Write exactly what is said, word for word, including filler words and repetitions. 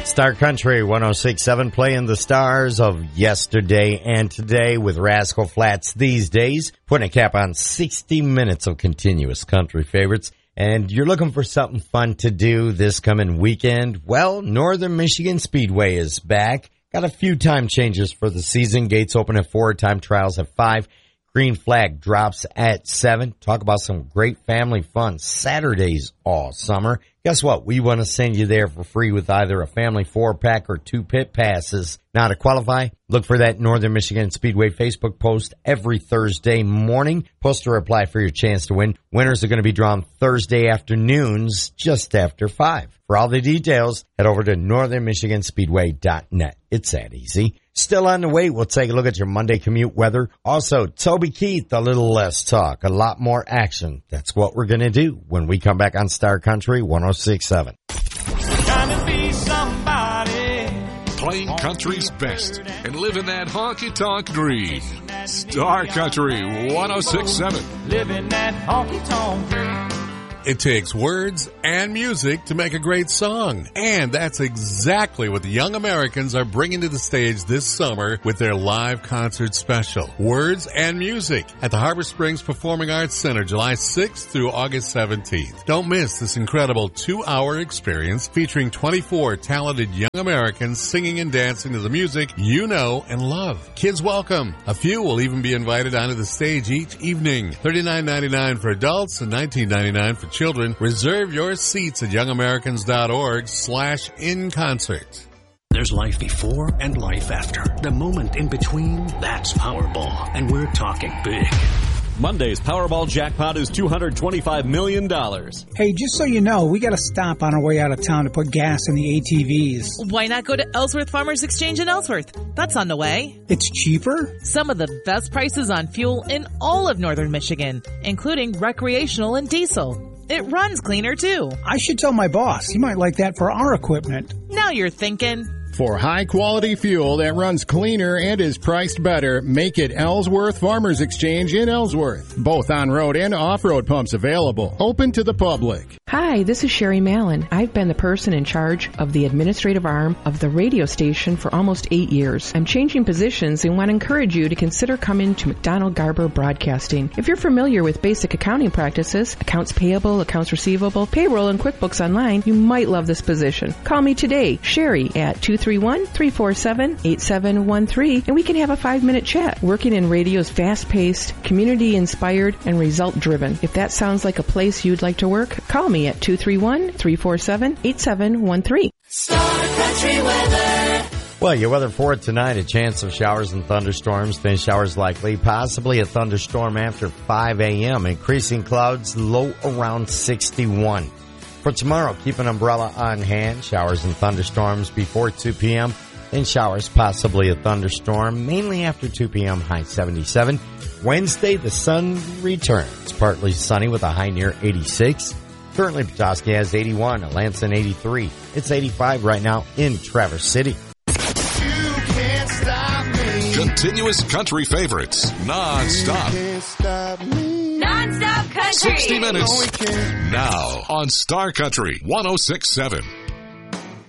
Star Country one oh six point seven playing the stars of yesterday and today with Rascal Flatts these days, putting a cap on sixty minutes of continuous country favorites. And you're looking for something fun to do this coming weekend? Well, Northern Michigan Speedway is back. Got a few time changes for the season. Gates open at four, time trials at five. Green flag drops at seven. Talk about some great family fun Saturdays all summer. Guess what? We want to send you there for free with either a family four-pack or two pit passes. Now to qualify, look for that Northern Michigan Speedway Facebook post every Thursday morning. Post or apply for your chance to win. Winners are going to be drawn Thursday afternoons just after five. For all the details, head over to northern michigan speedway dot net. It's that easy. Still on the way, we'll take a look at your Monday commute weather. Also, Toby Keith, a little less talk, a lot more action. That's what we're going to do when we come back on Star Country one oh six point seven. Trying to be somebody. Playing country's best and living that honky-tonk dream. Star Country one oh six point seven. Living that honky-tonk dream. It takes words and music to make a great song. And that's exactly what the Young Americans are bringing to the stage this summer with their live concert special, Words and Music, at the Harbor Springs Performing Arts Center, July sixth through August seventeenth. Don't miss this incredible two-hour experience featuring twenty-four talented young Americans singing and dancing to the music you know and love. Kids welcome. A few will even be invited onto the stage each evening. thirty-nine ninety-nine for adults and nineteen ninety-nine for children. Reserve your seats at young americans dot org slash in concert. There's life before and life after. The moment in between, that's Powerball. And we're talking big. Monday's Powerball jackpot is two hundred twenty-five million dollars. Hey, just so you know, we got to stop on our way out of town to put gas in the A T Vs. Why not go to Ellsworth Farmers Exchange in Ellsworth? That's on the way. It's cheaper? Some of the best prices on fuel in all of Northern Michigan, including recreational and diesel. It runs cleaner, too. I should tell my boss. He might like that for our equipment. Now you're thinking. For high-quality fuel that runs cleaner and is priced better, make it Ellsworth Farmers Exchange in Ellsworth. Both on-road and off-road pumps available. Open to the public. Hi, this is Sherry Mallon. I've been the person in charge of the administrative arm of the radio station for almost eight years. I'm changing positions and want to encourage you to consider coming to McDonald Garber Broadcasting. If you're familiar with basic accounting practices, accounts payable, accounts receivable, payroll, and QuickBooks Online, you might love this position. Call me today, Sherry, at two three one, three four seven, eight seven one three, and we can have a five-minute chat. Working in radio's fast-paced, community-inspired, and result-driven. If that sounds like a place you'd like to work, call me at two three one, three four seven, eight seven one three. Star Country weather. Well, your weather for tonight, a chance of showers and thunderstorms, thin showers likely, possibly a thunderstorm after five a.m., increasing clouds, low around sixty-one. For tomorrow, keep an umbrella on hand, showers and thunderstorms before two p.m., then showers, possibly a thunderstorm, mainly after two p.m., high seventy-seven. Wednesday, the sun returns, partly sunny with a high near eighty-six. Currently, Petoskey has eighty-one, Alanson eighty-three. It's eighty-five right now in Traverse City. Continuous country favorites, non-stop. Non-stop country. sixty minutes. Now on Star Country one oh six point seven.